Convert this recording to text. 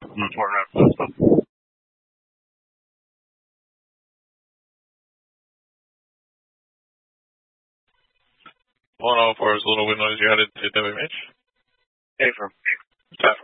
Bueno, pues lo bueno es llegar a TVMH. Affirm.